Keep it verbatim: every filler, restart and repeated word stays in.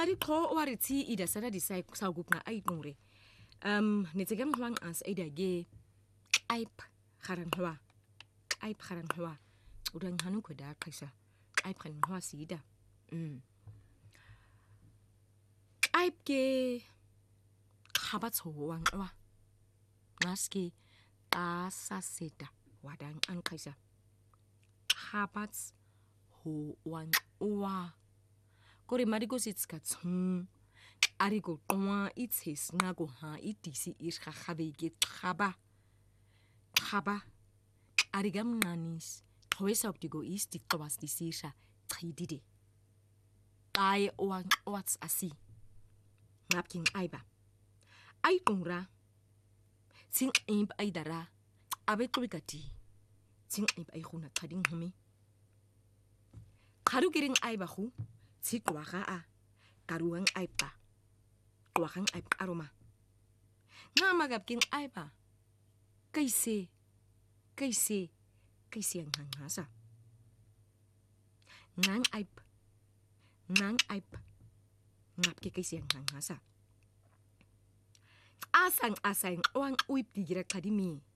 Ari ko wari ti ida sada di sai sa gupna ai ngure. Um netegam hwang as ida ge aip kharan hwa. Aip kharan hwa. Udan hanu ko da kaisa. Aip kharan hwa sida. Mm. Aip ge khabat ho wang wa. Naski asa seta wadang an kaisa. Khabat ho wang wa. Kore marigo sitska tsung. Arigo twa itses nago ha itisi irha khabe ge khaba. Khaba. Arigam nanis. Hoesa optigo is di twas di sisha tridide. Ai wang wats asi. Napkin aiba. Ai kungra. Sing imp ai dara. Abe kubikati. Sing imp ai khuna kading humi. Karu giring aiba khu. Si kwaga a. Karuang aipa. Kwagang aip aroma. Nga magapking aiba. Kaise. Kaise. Kaise ang hangasa. Ngang aip. Ngang aip. Ngapke kaise ang hangasa. Asang asang wang uip digira kadimi.